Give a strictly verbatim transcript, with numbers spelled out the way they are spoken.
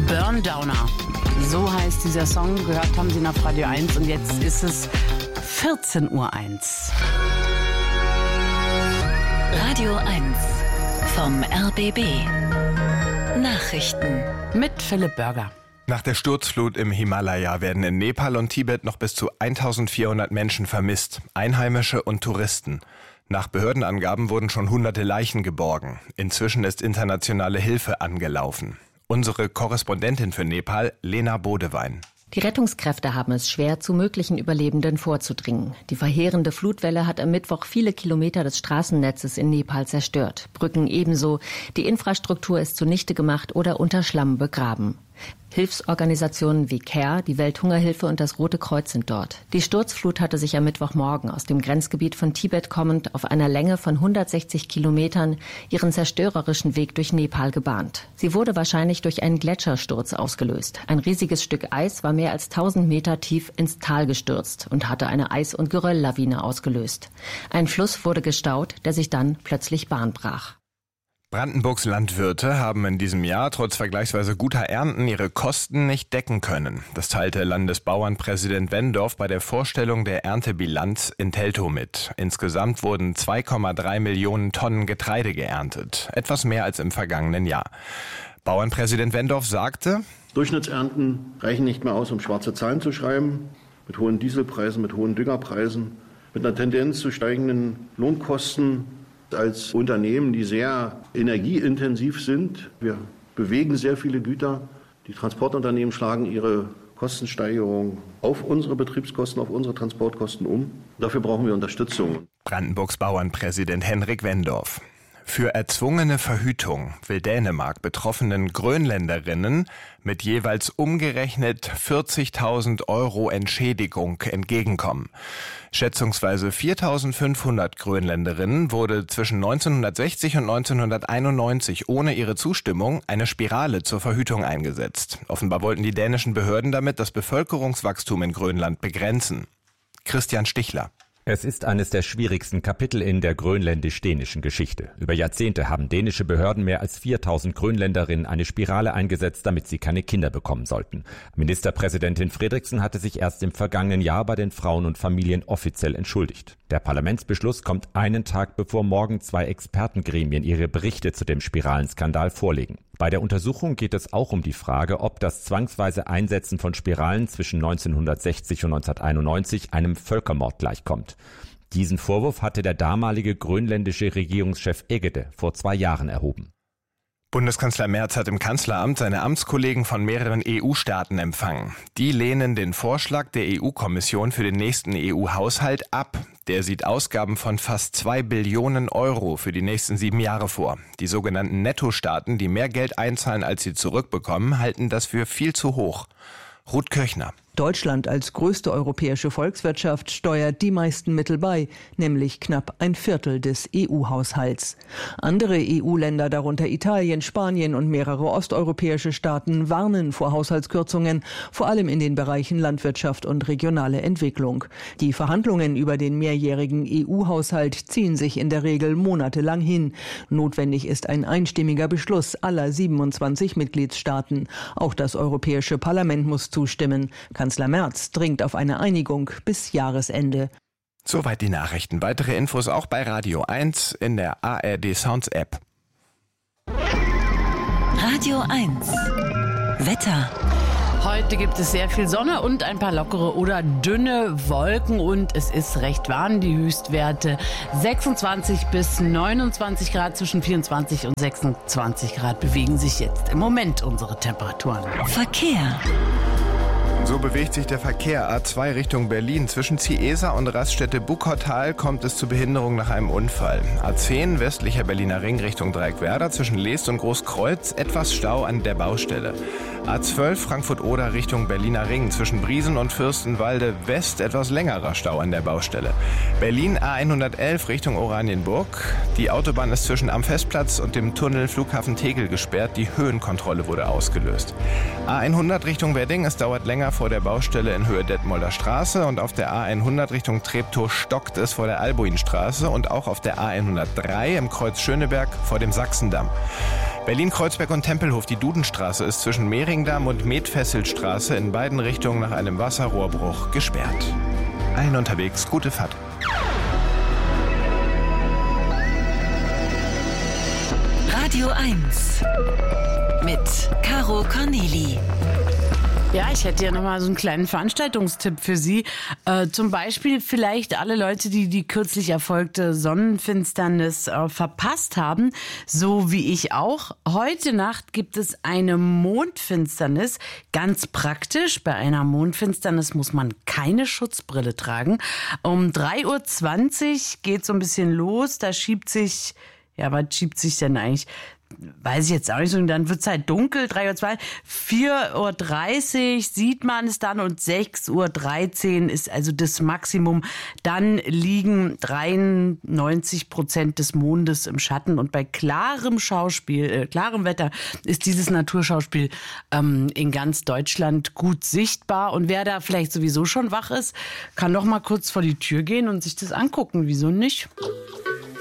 Burndown. So heißt dieser Song. Gehört haben Sie nach Radio eins und jetzt ist es vierzehn Uhr eins. Radio eins vom R B B. Nachrichten mit Philipp Börger. Nach der Sturzflut im Himalaya werden in Nepal und Tibet noch bis zu eintausendvierhundert Menschen vermisst, Einheimische und Touristen. Nach Behördenangaben wurden schon hunderte Leichen geborgen. Inzwischen ist internationale Hilfe angelaufen. Unsere Korrespondentin für Nepal, Lena Bodewein. Die Rettungskräfte haben es schwer, zu möglichen Überlebenden vorzudringen. Die verheerende Flutwelle hat am Mittwoch viele Kilometer des Straßennetzes in Nepal zerstört. Brücken ebenso. Die Infrastruktur ist zunichte gemacht oder unter Schlamm begraben. Hilfsorganisationen wie CARE, die Welthungerhilfe und das Rote Kreuz sind dort. Die Sturzflut hatte sich am Mittwochmorgen aus dem Grenzgebiet von Tibet kommend auf einer Länge von hundertsechzig Kilometern ihren zerstörerischen Weg durch Nepal gebahnt. Sie wurde wahrscheinlich durch einen Gletschersturz ausgelöst. Ein riesiges Stück Eis war mehr als tausend Meter tief ins Tal gestürzt und hatte eine Eis- und Gerölllawine ausgelöst. Ein Fluss wurde gestaut, der sich dann plötzlich Bahn brach. Brandenburgs Landwirte haben in diesem Jahr trotz vergleichsweise guter Ernten ihre Kosten nicht decken können. Das teilte Landesbauernpräsident Wendorf bei der Vorstellung der Erntebilanz in Teltow mit. Insgesamt wurden zwei Komma drei Millionen Tonnen Getreide geerntet, etwas mehr als im vergangenen Jahr. Bauernpräsident Wendorf sagte: Durchschnittsernten reichen nicht mehr aus, um schwarze Zahlen zu schreiben. Mit hohen Dieselpreisen, mit hohen Düngerpreisen, mit einer Tendenz zu steigenden Lohnkosten. Als Unternehmen, die sehr energieintensiv sind, wir bewegen sehr viele Güter. Die Transportunternehmen schlagen ihre Kostensteigerung auf unsere Betriebskosten, auf unsere Transportkosten um. Dafür brauchen wir Unterstützung. Brandenburgs Bauernpräsident Henrik Wendorf. Für erzwungene Verhütung will Dänemark betroffenen Grönländerinnen mit jeweils umgerechnet vierzigtausend Euro Entschädigung entgegenkommen. Schätzungsweise viertausendfünfhundert Grönländerinnen wurde zwischen neunzehnhundertsechzig und neunzehnhunderteinundneunzig ohne ihre Zustimmung eine Spirale zur Verhütung eingesetzt. Offenbar wollten die dänischen Behörden damit das Bevölkerungswachstum in Grönland begrenzen. Christian Stichler. Es ist eines der schwierigsten Kapitel in der grönländisch-dänischen Geschichte. Über Jahrzehnte haben dänische Behörden mehr als viertausend Grönländerinnen eine Spirale eingesetzt, damit sie keine Kinder bekommen sollten. Ministerpräsidentin Frederiksen hatte sich erst im vergangenen Jahr bei den Frauen und Familien offiziell entschuldigt. Der Parlamentsbeschluss kommt einen Tag bevor morgen zwei Expertengremien ihre Berichte zu dem Spiralenskandal vorlegen. Bei der Untersuchung geht es auch um die Frage, ob das zwangsweise Einsetzen von Spiralen zwischen neunzehnhundertsechzig und neunzehnhunderteinundneunzig einem Völkermord gleichkommt. Diesen Vorwurf hatte der damalige grönländische Regierungschef Egede vor zwei Jahren erhoben. Bundeskanzler Merz hat im Kanzleramt seine Amtskollegen von mehreren E U-Staaten empfangen. Die lehnen den Vorschlag der E U-Kommission für den nächsten E U-Haushalt ab. Der sieht Ausgaben von fast zwei Billionen Euro für die nächsten sieben Jahre vor. Die sogenannten Nettostaaten, die mehr Geld einzahlen, als sie zurückbekommen, halten das für viel zu hoch. Ruth Kirchner. Deutschland als größte europäische Volkswirtschaft steuert die meisten Mittel bei, nämlich knapp ein Viertel des E U-Haushalts. Andere E U-Länder, darunter Italien, Spanien und mehrere osteuropäische Staaten, warnen vor Haushaltskürzungen, vor allem in den Bereichen Landwirtschaft und regionale Entwicklung. Die Verhandlungen über den mehrjährigen E U-Haushalt ziehen sich in der Regel monatelang hin. Notwendig ist ein einstimmiger Beschluss aller siebenundzwanzig Mitgliedstaaten. Auch das Europäische Parlament muss zustimmen. Kanzler Merz dringt auf eine Einigung bis Jahresende. Soweit die Nachrichten. Weitere Infos auch bei Radio eins in der A R D Sounds App. Radio eins Wetter. Heute gibt es sehr viel Sonne und ein paar lockere oder dünne Wolken und es ist recht warm. Die Höchstwerte sechsundzwanzig bis neunundzwanzig Grad, zwischen vierundzwanzig und sechsundzwanzig Grad bewegen sich jetzt im Moment unsere Temperaturen. Verkehr. So bewegt sich der Verkehr. A zwei Richtung Berlin. Zwischen Ziesa und Raststätte Buckautal kommt es zu Behinderung nach einem Unfall. A zehn westlicher Berliner Ring Richtung Dreieckwerder. Zwischen Leest und Großkreuz etwas Stau an der Baustelle. A zwölf Frankfurt-Oder Richtung Berliner Ring. Zwischen Briesen und Fürstenwalde West etwas längerer Stau an der Baustelle. Berlin A hundertelf Richtung Oranienburg. Die Autobahn ist zwischen am Festplatz und dem Tunnel Flughafen Tegel gesperrt. Die Höhenkontrolle wurde ausgelöst. A hundert Richtung Wedding. Es dauert länger vor der Baustelle in Höhe Detmolder Straße und auf der A hundert Richtung Treptow stockt es vor der Albuinstraße und auch auf der A hundertdrei im Kreuz Schöneberg vor dem Sachsendamm. Berlin-Kreuzberg und Tempelhof. Die Dudenstraße ist zwischen Mehringdamm und Metfesselstraße in beiden Richtungen nach einem Wasserrohrbruch gesperrt. Allen unterwegs gute Fahrt. Radio eins mit Caro Corneli. Ja, ich hätte ja noch mal so einen kleinen Veranstaltungstipp für Sie. Äh, zum Beispiel vielleicht alle Leute, die die kürzlich erfolgte Sonnenfinsternis äh, verpasst haben, so wie ich auch. Heute Nacht gibt es eine Mondfinsternis. Ganz praktisch, bei einer Mondfinsternis muss man keine Schutzbrille tragen. Um drei Uhr zwanzig geht so ein bisschen los, da schiebt sich... Ja, was schiebt sich denn eigentlich? Weiß ich jetzt auch nicht so. Und dann wird es halt dunkel, drei Uhr zwei, vier Uhr dreißig sieht man es dann und sechs Uhr dreizehn ist also das Maximum. Dann liegen dreiundneunzig Prozent des Mondes im Schatten und bei klarem Schauspiel, äh, klarem Wetter ist dieses Naturschauspiel ähm, in ganz Deutschland gut sichtbar. Und wer da vielleicht sowieso schon wach ist, kann doch mal kurz vor die Tür gehen und sich das angucken. Wieso nicht?